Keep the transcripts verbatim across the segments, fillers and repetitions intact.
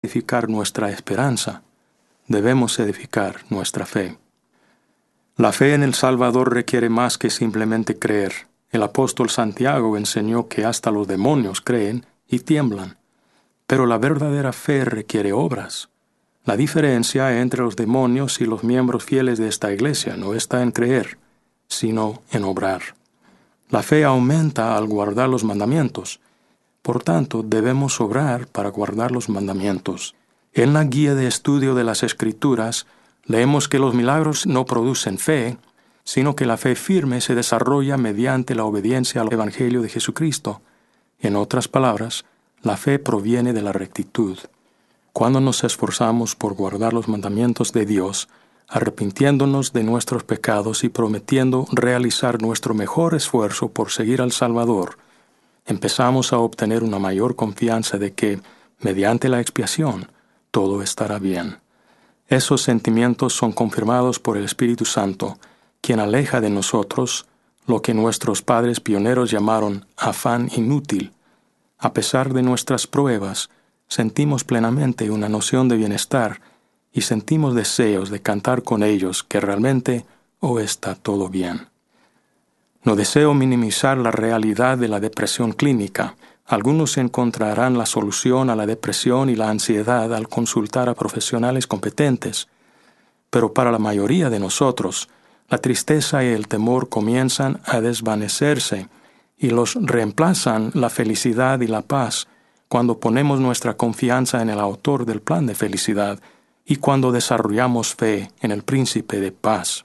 edificar nuestra esperanza, debemos edificar nuestra fe. La fe en el Salvador requiere más que simplemente creer. El apóstol Santiago enseñó que hasta los demonios creen y tiemblan. Pero la verdadera fe requiere obras. La diferencia entre los demonios y los miembros fieles de esta iglesia no está en creer, sino en obrar. La fe aumenta al guardar los mandamientos. Por tanto, debemos obrar para guardar los mandamientos. En la guía de estudio de las Escrituras, leemos que los milagros no producen fe, sino que la fe firme se desarrolla mediante la obediencia al Evangelio de Jesucristo. En otras palabras, la fe proviene de la rectitud. Cuando nos esforzamos por guardar los mandamientos de Dios, arrepintiéndonos de nuestros pecados y prometiendo realizar nuestro mejor esfuerzo por seguir al Salvador, empezamos a obtener una mayor confianza de que, mediante la expiación, todo estará bien. Esos sentimientos son confirmados por el Espíritu Santo, quien aleja de nosotros lo que nuestros padres pioneros llamaron afán inútil. A pesar de nuestras pruebas, sentimos plenamente una noción de bienestar y sentimos deseos de cantar con ellos que realmente oh, está todo bien. No deseo minimizar la realidad de la depresión clínica. Algunos encontrarán la solución a la depresión y la ansiedad al consultar a profesionales competentes, pero para la mayoría de nosotros, la tristeza y el temor comienzan a desvanecerse y los reemplazan la felicidad y la paz cuando ponemos nuestra confianza en el autor del plan de felicidad y cuando desarrollamos fe en el príncipe de paz.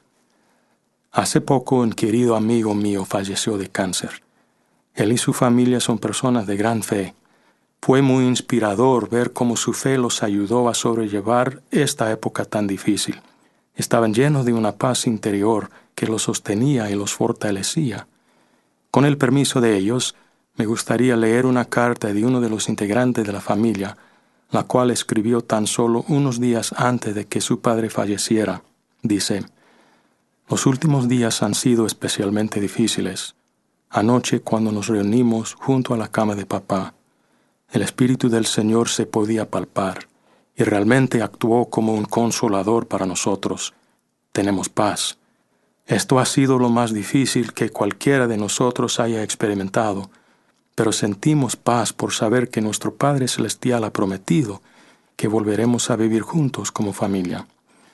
Hace poco un querido amigo mío falleció de cáncer. Él y su familia son personas de gran fe. Fue muy inspirador ver cómo su fe los ayudó a sobrellevar esta época tan difícil. Estaban llenos de una paz interior que los sostenía y los fortalecía. Con el permiso de ellos, me gustaría leer una carta de uno de los integrantes de la familia, la cual escribió tan solo unos días antes de que su padre falleciera. Dice: «Los últimos días han sido especialmente difíciles. Anoche, cuando nos reunimos junto a la cama de papá, el Espíritu del Señor se podía palpar y realmente actuó como un consolador para nosotros. Tenemos paz. Esto ha sido lo más difícil que cualquiera de nosotros haya experimentado, pero sentimos paz por saber que nuestro Padre Celestial ha prometido que volveremos a vivir juntos como familia».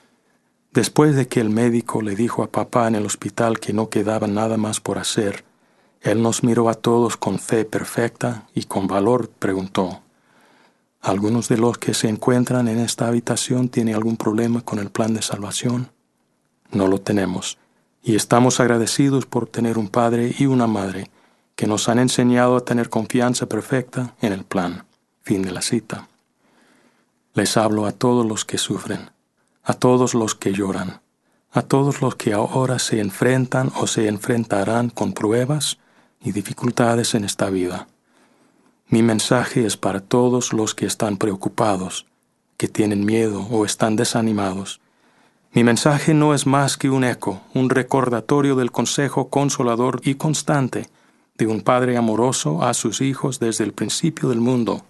Después de que el médico le dijo a papá en el hospital que no quedaba nada más por hacer, él nos miró a todos con fe perfecta y con valor preguntó: ¿algunos de los que se encuentran en esta habitación tienen algún problema con el plan de salvación? No lo tenemos, y estamos agradecidos por tener un padre y una madre que nos han enseñado a tener confianza perfecta en el plan. Fin de la cita. Les hablo a todos los que sufren, a todos los que lloran, a todos los que ahora se enfrentan o se enfrentarán con pruebas y dificultades en esta vida. Mi mensaje es para todos los que están preocupados, que tienen miedo o están desanimados. Mi mensaje no es más que un eco, un recordatorio del consejo consolador y constante de un Padre amoroso a sus hijos desde el principio del mundo.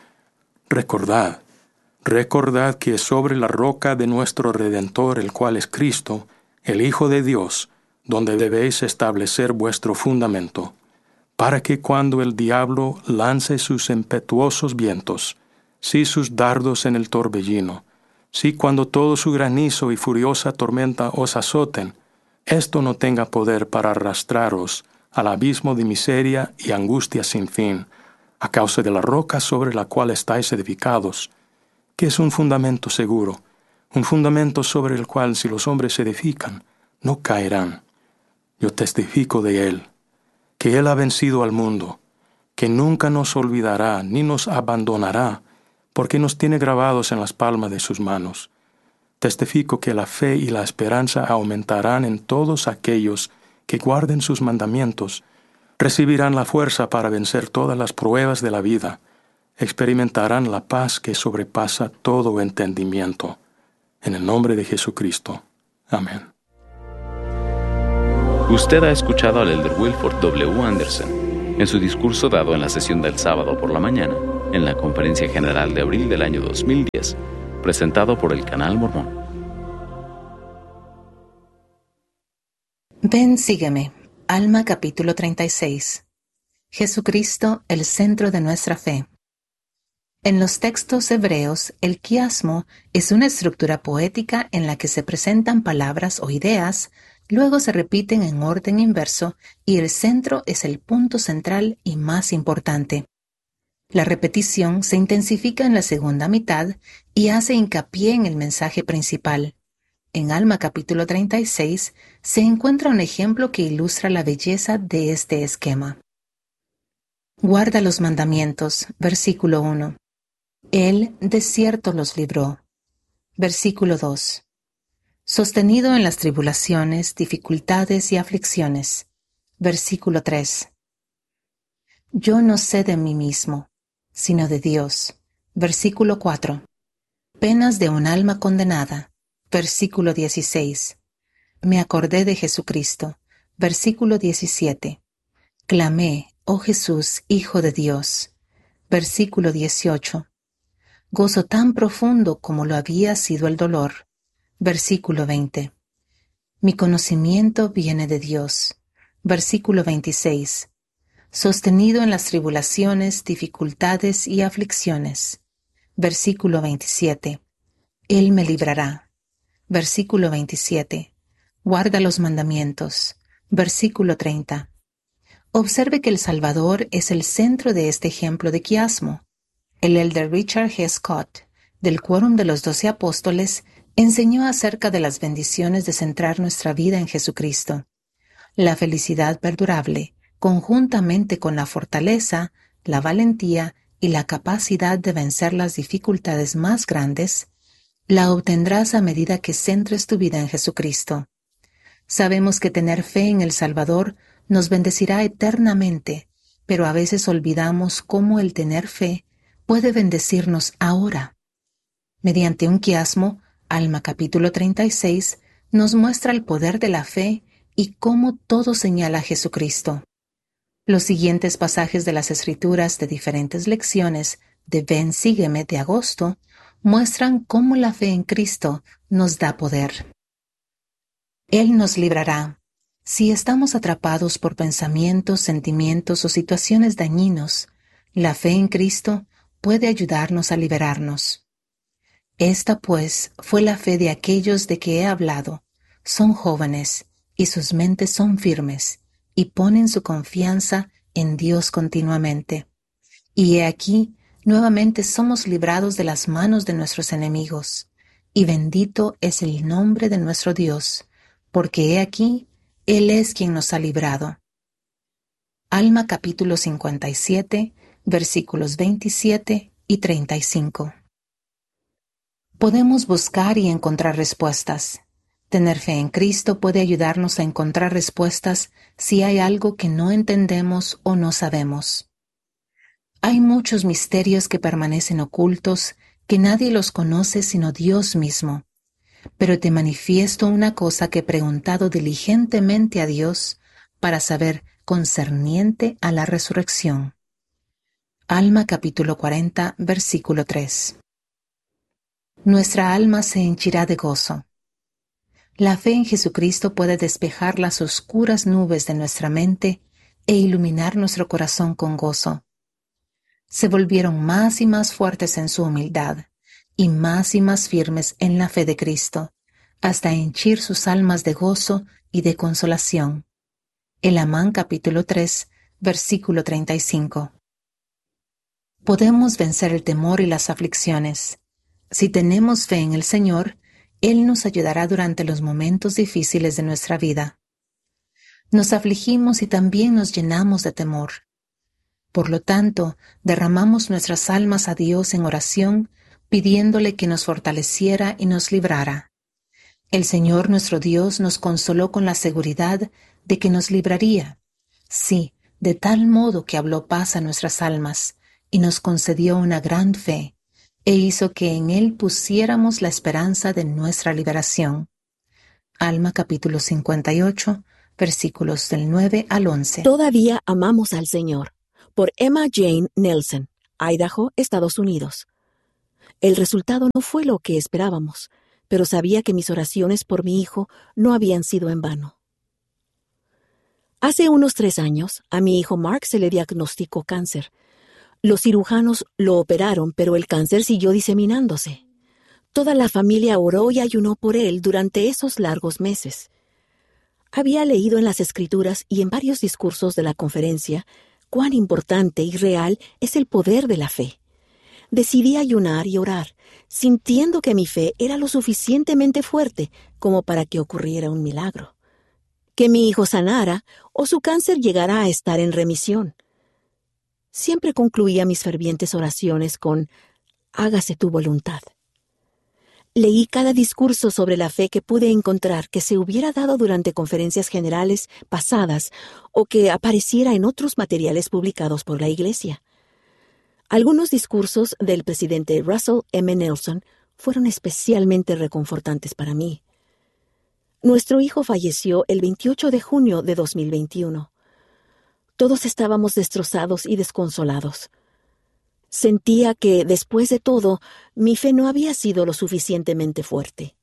Recordad, recordad que sobre la roca de nuestro Redentor, el cual es Cristo, el Hijo de Dios, donde debéis establecer vuestro fundamento, para que cuando el diablo lance sus impetuosos vientos, si sus dardos en el torbellino, si cuando todo su granizo y furiosa tormenta os azoten, esto no tenga poder para arrastraros al abismo de miseria y angustia sin fin, a causa de la roca sobre la cual estáis edificados, que es un fundamento seguro, un fundamento sobre el cual si los hombres se edifican, no caerán. Yo testifico de él, que él ha vencido al mundo, que nunca nos olvidará ni nos abandonará, porque nos tiene grabados en las palmas de sus manos. Testifico que la fe y la esperanza aumentarán en todos aquellos que guarden sus mandamientos, recibirán la fuerza para vencer todas las pruebas de la vida, experimentarán la paz que sobrepasa todo entendimiento. En el nombre de Jesucristo. Amén. Usted ha escuchado al elder Wilford W. Anderson en su discurso dado en la sesión del sábado por la mañana en la Conferencia General de abril del año dos mil diez, presentado por el Canal Mormón. Ven, sígueme. Alma capítulo treinta y seis. Jesucristo, el centro de nuestra fe. En los textos hebreos, el quiasmo es una estructura poética en la que se presentan palabras o ideas, luego se repiten en orden inverso y el centro es el punto central y más importante. La repetición se intensifica en la segunda mitad y hace hincapié en el mensaje principal. En Alma capítulo treinta y seis se encuentra un ejemplo que ilustra la belleza de este esquema. Guarda los mandamientos, versículo uno. Él de cierto los libró. Versículo dos. Sostenido en las tribulaciones, dificultades y aflicciones. Versículo tres. Yo no sé de mí mismo, sino de Dios. Versículo cuatro. Penas de un alma condenada. Versículo dieciséis. Me acordé de Jesucristo. Versículo diecisiete. Clamé, oh Jesús, Hijo de Dios. Versículo dieciocho. Gozo tan profundo como lo había sido el dolor. Versículo veinte. Mi conocimiento viene de Dios. Versículo veintiséis. Sostenido en las tribulaciones, dificultades y aflicciones. Versículo veintisiete. Él me librará. Versículo veintisiete. Guarda los mandamientos. Versículo treinta. Observe que el Salvador es el centro de este ejemplo de quiasmo. El elder Richard G. Scott, del Quórum de los Doce Apóstoles, enseñó acerca de las bendiciones de centrar nuestra vida en Jesucristo. La felicidad perdurable, conjuntamente con la fortaleza, la valentía y la capacidad de vencer las dificultades más grandes, la obtendrás a medida que centres tu vida en Jesucristo. Sabemos que tener fe en el Salvador nos bendecirá eternamente, pero a veces olvidamos cómo el tener fe puede bendecirnos ahora. Mediante un quiasmo, Alma capítulo treinta y seis nos muestra el poder de la fe y cómo todo señala a Jesucristo. Los siguientes pasajes de las Escrituras de diferentes lecciones de Ven, sígueme de agosto muestran cómo la fe en Cristo nos da poder. Él nos librará. Si estamos atrapados por pensamientos, sentimientos o situaciones dañinos, la fe en Cristo puede ayudarnos a liberarnos. Esta, pues, fue la fe de aquellos de que he hablado. Son jóvenes, y sus mentes son firmes, y ponen su confianza en Dios continuamente. Y he aquí, nuevamente somos librados de las manos de nuestros enemigos, y bendito es el nombre de nuestro Dios, porque he aquí, Él es quien nos ha librado. Alma capítulo cincuenta y siete, versículos veintisiete y treinta y cinco. Podemos buscar y encontrar respuestas. Tener fe en Cristo puede ayudarnos a encontrar respuestas si hay algo que no entendemos o no sabemos. Hay muchos misterios que permanecen ocultos, que nadie los conoce sino Dios mismo. Pero te manifiesto una cosa que he preguntado diligentemente a Dios para saber concerniente a la resurrección. Alma capítulo cuarenta, versículo tres. Nuestra alma se henchirá de gozo. La fe en Jesucristo puede despejar las oscuras nubes de nuestra mente e iluminar nuestro corazón con gozo. Se volvieron más y más fuertes en su humildad y más y más firmes en la fe de Cristo, hasta henchir sus almas de gozo y de consolación. El Amán capítulo tres, versículo treinta y cinco. Podemos vencer el temor y las aflicciones. Si tenemos fe en el Señor, Él nos ayudará durante los momentos difíciles de nuestra vida. Nos afligimos y también nos llenamos de temor. Por lo tanto, derramamos nuestras almas a Dios en oración, pidiéndole que nos fortaleciera y nos librara. El Señor nuestro Dios nos consoló con la seguridad de que nos libraría, sí, de tal modo que habló paz a nuestras almas y nos concedió una gran fe, e hizo que en Él pusiéramos la esperanza de nuestra liberación. Alma capítulo cincuenta y ocho, versículos del nueve al once. Todavía amamos al Señor. Por Emma Jane Nelson. Idaho, Estados Unidos. El resultado no fue lo que esperábamos, pero sabía que mis oraciones por mi hijo no habían sido en vano. Hace unos tres años, a mi hijo Mark se le diagnosticó cáncer. Los cirujanos lo operaron, pero el cáncer siguió diseminándose. Toda la familia oró y ayunó por él durante esos largos meses. Había leído en las Escrituras y en varios discursos de la conferencia cuán importante y real es el poder de la fe. Decidí ayunar y orar, sintiendo que mi fe era lo suficientemente fuerte como para que ocurriera un milagro. Que mi hijo sanara o su cáncer llegara a estar en remisión. Siempre concluía mis fervientes oraciones con «Hágase tu voluntad». Leí cada discurso sobre la fe que pude encontrar que se hubiera dado durante conferencias generales pasadas o que apareciera en otros materiales publicados por la Iglesia. Algunos discursos del presidente Russell M. Nelson fueron especialmente reconfortantes para mí. Nuestro hijo falleció el veintiocho de junio de dos mil veintiuno. Todos estábamos destrozados y desconsolados. Sentía que, después de todo, mi fe no había sido lo suficientemente fuerte.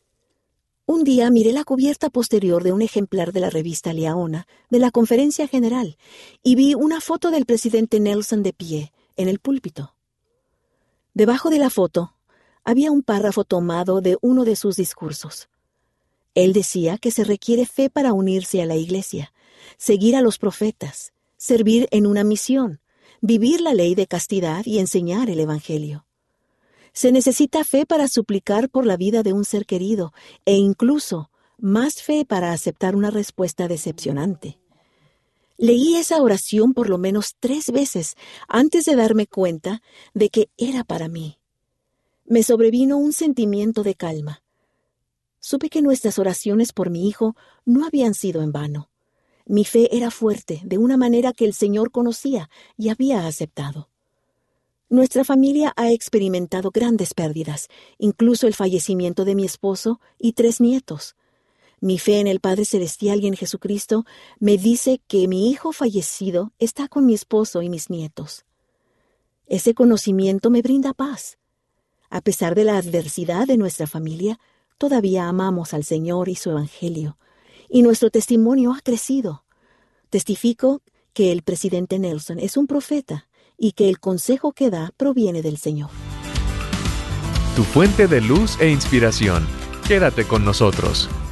Un día miré la cubierta posterior de un ejemplar de la revista Liaona de la Conferencia General y vi una foto del presidente Nelson de pie en el púlpito. Debajo de la foto había un párrafo tomado de uno de sus discursos. Él decía que se requiere fe para unirse a la Iglesia, seguir a los profetas, servir en una misión, vivir la ley de castidad y enseñar el Evangelio. Se necesita fe para suplicar por la vida de un ser querido e incluso más fe para aceptar una respuesta decepcionante. Leí esa oración por lo menos tres veces antes de darme cuenta de que era para mí. Me sobrevino un sentimiento de calma. Supe que nuestras oraciones por mi hijo no habían sido en vano. Mi fe era fuerte, de una manera que el Señor conocía y había aceptado. Nuestra familia ha experimentado grandes pérdidas, incluso el fallecimiento de mi esposo y tres nietos. Mi fe en el Padre Celestial y en Jesucristo me dice que mi hijo fallecido está con mi esposo y mis nietos. Ese conocimiento me brinda paz. A pesar de la adversidad de nuestra familia, todavía amamos al Señor y su Evangelio, y nuestro testimonio ha crecido. Testifico que el presidente Nelson es un profeta y que el consejo que da proviene del Señor. Tu fuente de luz e inspiración. Quédate con nosotros.